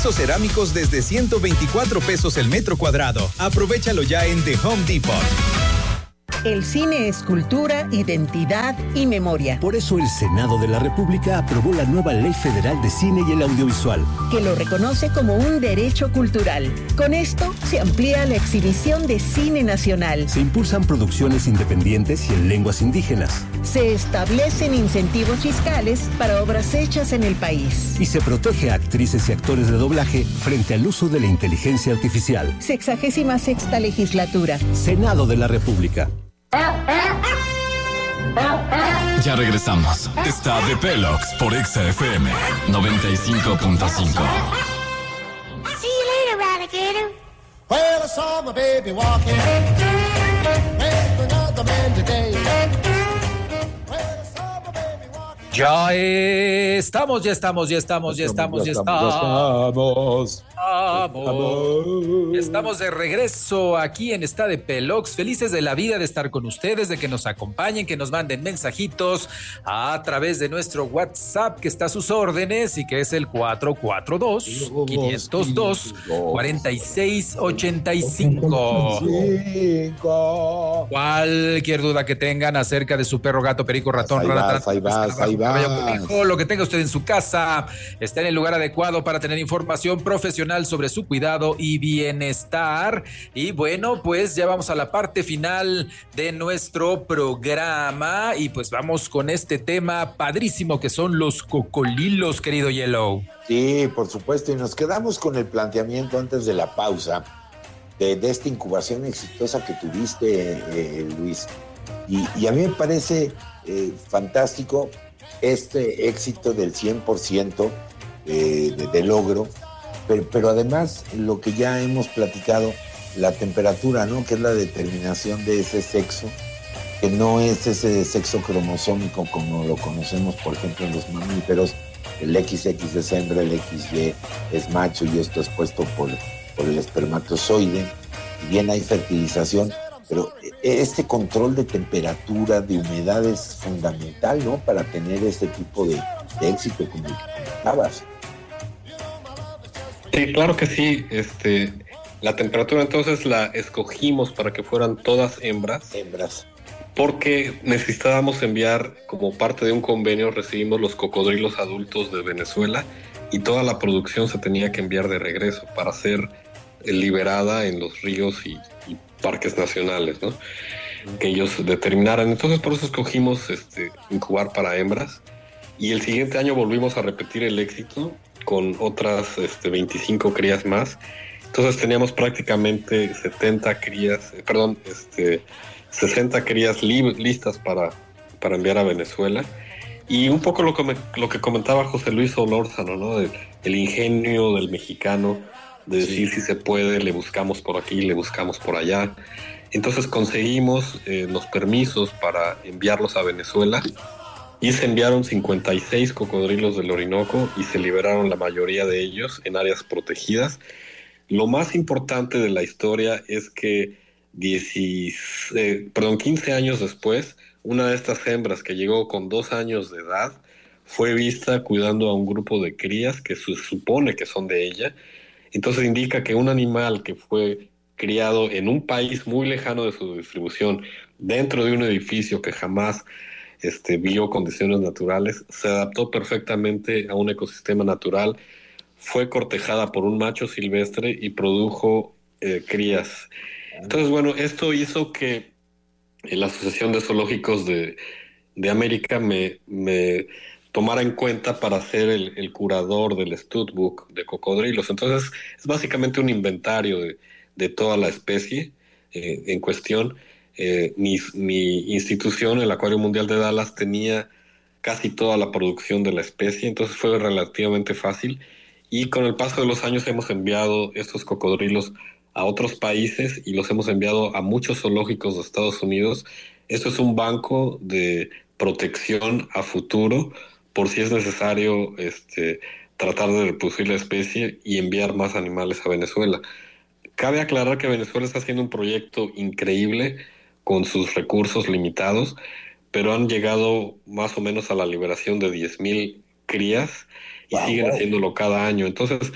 pisos cerámicos desde 124 pesos el metro cuadrado. Aprovéchalo ya en The Home Depot. El cine es cultura, identidad y memoria. Por eso el Senado de la República aprobó la nueva Ley Federal de Cine y el Audiovisual, que lo reconoce como un derecho cultural. Con esto se amplía la exhibición de cine nacional. Se impulsan producciones independientes y en lenguas indígenas. Se establecen incentivos fiscales para obras hechas en el país. Y se protege a actrices y actores de doblaje frente al uso de la inteligencia artificial. 66ª legislatura. Senado de la República. Ya regresamos. Está de Pelox por XFM 95.5. See you later, alligator. Well, I saw my baby walking with another man today. Ya estamos. Estamos de regreso aquí en Está de Pelox, felices de la vida de estar con ustedes, de que nos acompañen, que nos manden mensajitos a través de nuestro WhatsApp que está a sus órdenes y que es el 442-502-4685. Cualquier duda que tengan acerca de su perro, gato, perico, ratón, rata, lo que tenga usted en su casa, está en el lugar adecuado para tener información profesional sobre su cuidado y bienestar. Y bueno, pues ya vamos a la parte final de nuestro programa y pues vamos con este tema padrísimo que son los cocolilos, querido Yellow. Sí, por supuesto, y nos quedamos con el planteamiento antes de la pausa de esta incubación exitosa que tuviste, Luis. Y a mí me parece fantástico este éxito del 100% de logro, pero además lo que ya hemos platicado, la temperatura, ¿no? Que es la determinación de ese sexo, que no es ese sexo cromosómico como lo conocemos, por ejemplo, en los mamíferos. El XX es hembra, el XY es macho y esto es puesto por el espermatozoide. Y bien hay fertilización, pero este control de temperatura, de humedad es fundamental, ¿no? Para tener este tipo de éxito como el que comentabas. Sí, claro que sí. La temperatura entonces la escogimos para que fueran todas hembras. Porque necesitábamos enviar, como parte de un convenio, recibimos los cocodrilos adultos de Venezuela y toda la producción se tenía que enviar de regreso para ser liberada en los ríos y parques nacionales, ¿no? Que ellos determinaran. Entonces por eso escogimos incubar para hembras y el siguiente año volvimos a repetir el éxito con otras 25 crías más. Entonces teníamos prácticamente 60 crías listas para enviar a Venezuela. Y un poco lo que comentaba José Luis Solórzano, ¿no? El ingenio del mexicano, de decir si se puede, le buscamos por aquí, le buscamos por allá. Entonces conseguimos los permisos para enviarlos a Venezuela y se enviaron 56 cocodrilos del Orinoco y se liberaron la mayoría de ellos en áreas protegidas. Lo más importante de la historia es que 15 años después, una de estas hembras que llegó con 2 años de edad fue vista cuidando a un grupo de crías que se supone que son de ella. Entonces indica que un animal que fue criado en un país muy lejano de su distribución, dentro de un edificio que jamás vio condiciones naturales, se adaptó perfectamente a un ecosistema natural, fue cortejada por un macho silvestre y produjo crías. Entonces, bueno, esto hizo que la Asociación de Zoológicos de América me tomara en cuenta para ser el curador del Studbook de cocodrilos. Entonces, es básicamente un inventario de toda la especie en cuestión. Mi institución, el Acuario Mundial de Dallas, tenía casi toda la producción de la especie, entonces fue relativamente fácil. Y con el paso de los años hemos enviado estos cocodrilos a otros países y los hemos enviado a muchos zoológicos de Estados Unidos. Esto es un banco de protección a futuro por si es necesario tratar de reproducir la especie y enviar más animales a Venezuela. Cabe aclarar que Venezuela está haciendo un proyecto increíble con sus recursos limitados, pero han llegado más o menos a la liberación de 10,000 crías y siguen haciéndolo cada año. Entonces,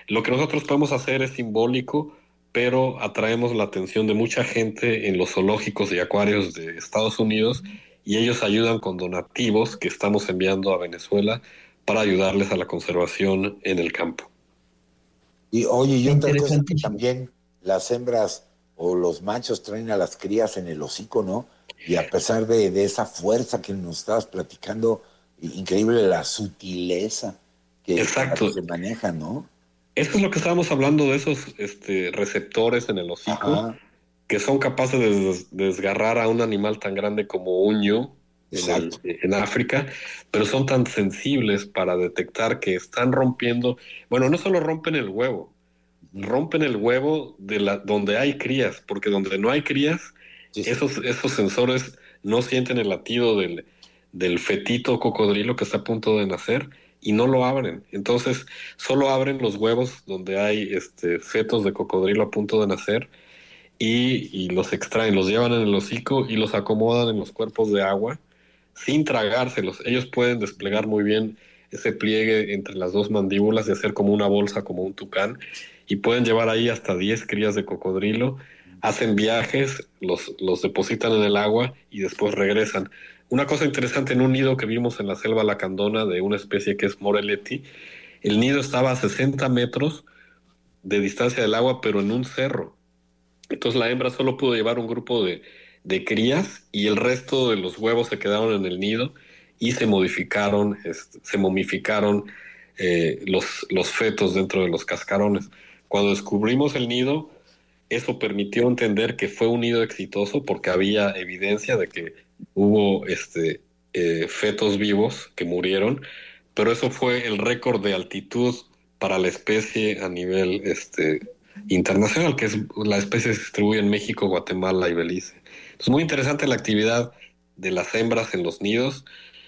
Lo que nosotros podemos hacer es simbólico, pero atraemos la atención de mucha gente en los zoológicos y acuarios de Estados Unidos y ellos ayudan con donativos que estamos enviando a Venezuela para ayudarles a la conservación en el campo. Y oye, y otra cosa que también las hembras o los machos traen a las crías en el hocico, ¿no? Y a pesar de esa fuerza que nos estabas platicando, increíble la sutileza que se maneja, ¿no? Eso es lo que estábamos hablando de esos receptores en el hocico, que son capaces de desgarrar a un animal tan grande como un ñu en África, pero son tan sensibles para detectar que están rompiendo. Bueno, no solo rompen el huevo, rompen el huevo donde hay crías, porque donde no hay crías, esos sensores no sienten el latido del fetito cocodrilo que está a punto de nacer y no lo abren. Entonces, solo abren los huevos donde hay fetos de cocodrilo a punto de nacer y los extraen, los llevan en el hocico y los acomodan en los cuerpos de agua sin tragárselos. Ellos pueden desplegar muy bien ese pliegue entre las dos mandíbulas y hacer como una bolsa, como un tucán, y pueden llevar ahí hasta 10 crías de cocodrilo, hacen viajes, los depositan en el agua y después regresan. Una cosa interesante en un nido que vimos en la selva lacandona de una especie que es Morelletti, el nido estaba a 60 metros de distancia del agua, pero en un cerro. Entonces la hembra solo pudo llevar un grupo de crías y el resto de los huevos se quedaron en el nido y se momificaron los fetos dentro de los cascarones. Cuando descubrimos el nido, eso permitió entender que fue un nido exitoso porque había evidencia de que hubo fetos vivos que murieron, pero eso fue el récord de altitud para la especie a nivel internacional, que es la especie se distribuye en México, Guatemala y Belice. Es muy interesante la actividad de las hembras en los nidos.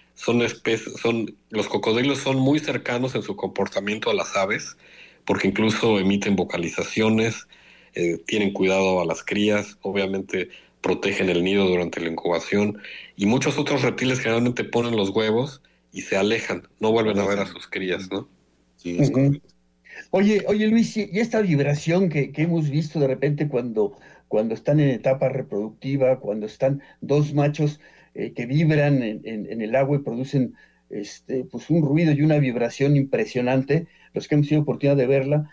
Los cocodrilos son muy cercanos en su comportamiento a las aves, porque incluso emiten vocalizaciones, tienen cuidado a las crías, obviamente protegen el nido durante la incubación, y muchos otros reptiles generalmente ponen los huevos y se alejan, no vuelven a ver a sus crías, ¿no? Sí, es correcto. Oye, Luis, y esta vibración que hemos visto de repente cuando están en etapa reproductiva, cuando están dos machos que vibran en el agua y producen pues un ruido y una vibración impresionante, los que hemos tenido oportunidad de verla,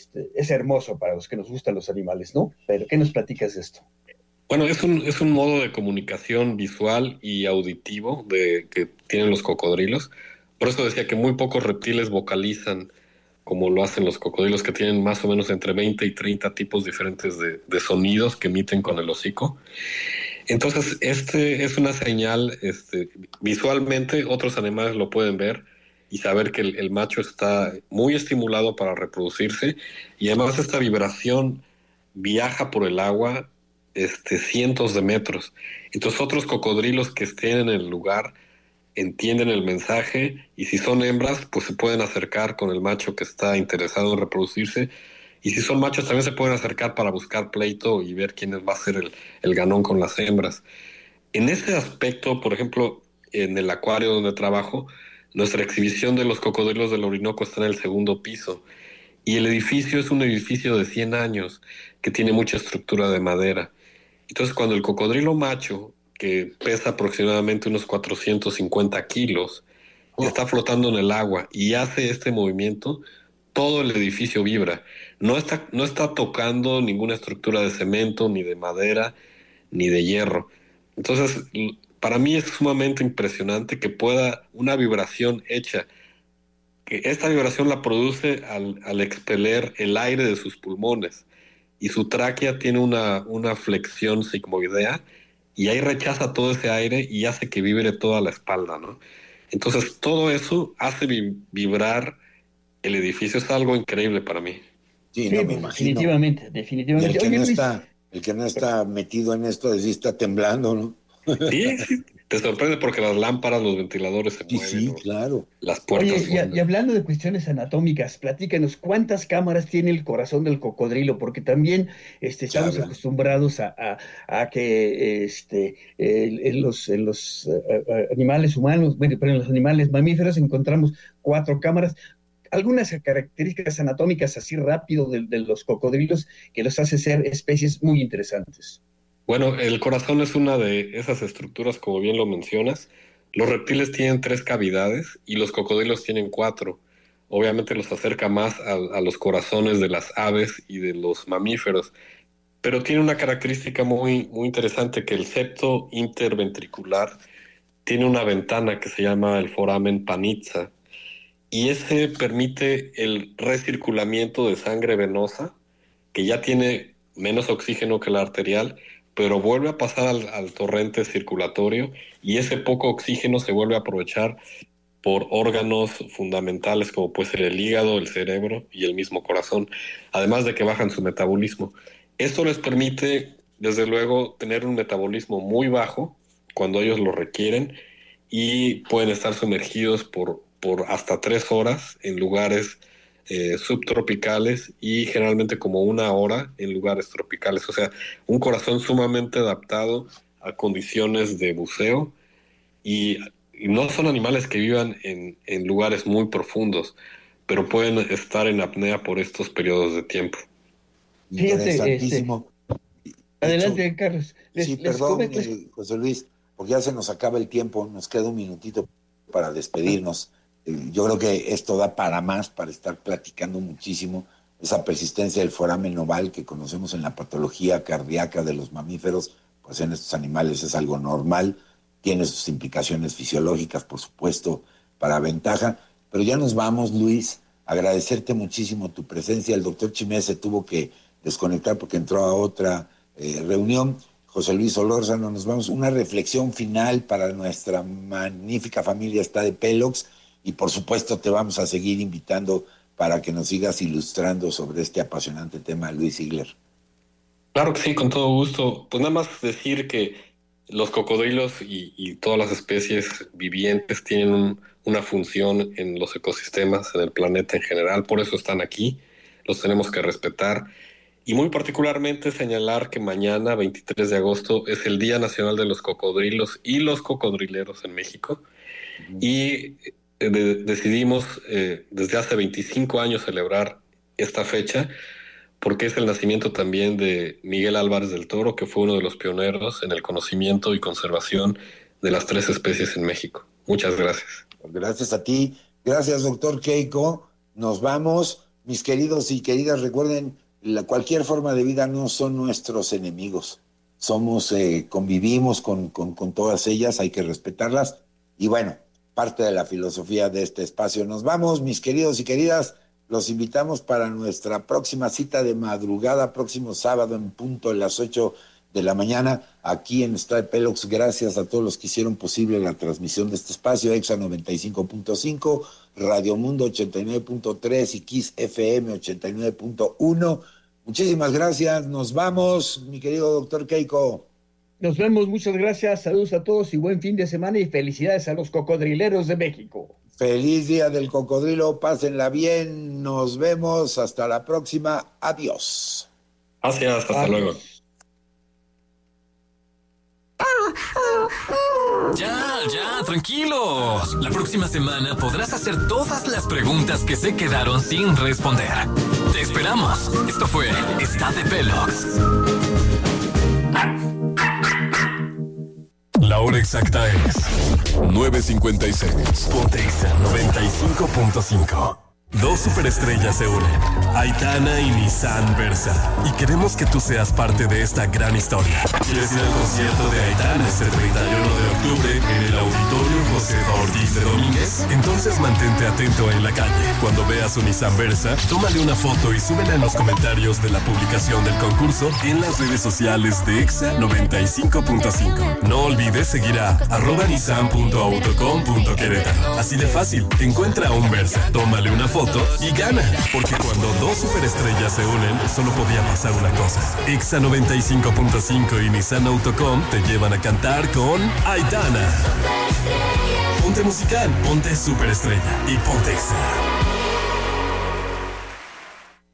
es hermoso para los que nos gustan los animales, ¿no? Pero, ¿qué nos platicas de esto? Bueno, es un modo de comunicación visual y auditivo que tienen los cocodrilos. Por eso decía que muy pocos reptiles vocalizan como lo hacen los cocodrilos, que tienen más o menos entre 20 y 30 tipos diferentes de sonidos que emiten con el hocico. Entonces, es una señal, visualmente otros animales lo pueden ver y saber que el macho está muy estimulado para reproducirse, y además esta vibración viaja por el agua cientos de metros. Entonces otros cocodrilos que estén en el lugar entienden el mensaje, y si son hembras, pues se pueden acercar con el macho que está interesado en reproducirse, y si son machos también se pueden acercar para buscar pleito y ver quién va a ser el ganón con las hembras. En ese aspecto, por ejemplo, en el acuario donde trabajo, nuestra exhibición de los cocodrilos del Orinoco está en el segundo piso, y el edificio es un edificio de 100 años que tiene mucha estructura de madera. Entonces, cuando el cocodrilo macho, que pesa aproximadamente unos 450 kilos, está flotando en el agua y hace este movimiento, todo el edificio vibra. No está tocando ninguna estructura de cemento, ni de madera, ni de hierro. Entonces, para mí es sumamente impresionante que pueda una vibración hecha, que esta vibración la produce al expeler el aire de sus pulmones, y su tráquea tiene una flexión sigmoidea, y ahí rechaza todo ese aire y hace que vibre toda la espalda, ¿no? Entonces todo eso hace vibrar el edificio. Es algo increíble para mí. Sí, no me imagino. Definitivamente. El que no está metido en esto, sí está temblando, ¿no? Sí, te sorprende porque las lámparas, los ventiladores se mueven. Sí, claro. Las puertas. Oye, y hablando de cuestiones anatómicas, platícanos, ¿cuántas cámaras tiene el corazón del cocodrilo? Porque también estamos acostumbrados a que en los animales humanos, bueno, pero en los animales mamíferos encontramos 4 cámaras. algunas características anatómicas así rápido de los cocodrilos que los hace ser especies muy interesantes. Bueno, el corazón es una de esas estructuras, como bien lo mencionas. Los reptiles tienen 3 cavidades y los cocodrilos tienen 4. Obviamente los acerca más a los corazones de las aves y de los mamíferos. Pero tiene una característica muy, muy interesante, que el septo interventricular tiene una ventana que se llama el foramen Panizza, y ese permite el recirculamiento de sangre venosa, que ya tiene menos oxígeno que la arterial, pero vuelve a pasar al torrente circulatorio, y ese poco oxígeno se vuelve a aprovechar por órganos fundamentales como puede ser el hígado, el cerebro y el mismo corazón, además de que bajan su metabolismo. Esto les permite, desde luego, tener un metabolismo muy bajo cuando ellos lo requieren, y pueden estar sumergidos por hasta 3 horas en lugares subtropicales, y generalmente como 1 hora en lugares tropicales. O sea, un corazón sumamente adaptado a condiciones de buceo, y no son animales que vivan en lugares muy profundos, pero pueden estar en apnea por estos periodos de tiempo. Interesantísimo. Adelante, Carlos. Perdón, José Luis, porque ya se nos acaba el tiempo, nos queda un minutito para despedirnos. Yo creo que esto da para más, para estar platicando muchísimo. Esa persistencia del foramen oval que conocemos en la patología cardíaca de los mamíferos, pues en estos animales es algo normal, tiene sus implicaciones fisiológicas, por supuesto, para ventaja. Pero ya nos vamos, Luis, agradecerte muchísimo tu presencia. El doctor Chimé se tuvo que desconectar porque entró a otra reunión. José Luis Solórzano, nos vamos. Una reflexión final para nuestra magnífica familia está de Pelox, y por supuesto te vamos a seguir invitando para que nos sigas ilustrando sobre este apasionante tema, Luis Ziegler. Claro que sí, con todo gusto. Pues nada más decir que los cocodrilos y todas las especies vivientes tienen una función en los ecosistemas, en el planeta en general, por eso están aquí, los tenemos que respetar. Y muy particularmente señalar que mañana, 23 de agosto, es el Día Nacional de los Cocodrilos y los Cocodrileros en México. Y decidimos desde hace 25 años celebrar esta fecha, porque es el nacimiento también de Miguel Álvarez del Toro, que fue uno de los pioneros en el conocimiento y conservación de las 3 especies en México. Muchas gracias. Gracias a ti. Gracias, doctor Keiko. Nos vamos. Mis queridos y queridas, recuerden, cualquier forma de vida no son nuestros enemigos. Convivimos con todas ellas, hay que respetarlas. Y bueno, parte de la filosofía de este espacio. Nos vamos, mis queridos y queridas. Los invitamos para nuestra próxima cita de madrugada, próximo sábado en punto de las 8 de la mañana, aquí en Star Pelox. Gracias a todos los que hicieron posible la transmisión de este espacio, EXA 95.5, Radio Mundo 89.3 y Kiss FM 89.1. Muchísimas gracias, nos vamos, mi querido doctor Keiko. Nos vemos, muchas gracias, saludos a todos y buen fin de semana, y felicidades a los cocodrileros de México. Feliz Día del Cocodrilo, pásenla bien, nos vemos, hasta la próxima, adiós. Gracias, hasta luego. Ya, tranquilos. La próxima semana podrás hacer todas las preguntas que se quedaron sin responder. Te esperamos. Esto fue Está de Pelox. La hora exacta es 9:56. Ponte Exa 95.5. Dos superestrellas se unen, Aitana y Nissan Versa, y queremos que tú seas parte de esta gran historia. ¿Quieres ir al concierto de Aitana este 31 de octubre en el Auditorio José Ortiz de Domínguez? Entonces mantente atento en la calle. Cuando veas un Nissan Versa, tómale una foto y súbela en los comentarios de la publicación del concurso en las redes sociales de Exa 95.5. No olvides seguir a @nissan.auto.com.querétaro. Así de fácil, encuentra un Versa, tómale una foto y gana, porque cuando dos superestrellas se unen, solo podía pasar una cosa. Exa 95.5 y Nissan Autocom te llevan a cantar con Aitana. Ponte musical, ponte superestrella y ponte Exa.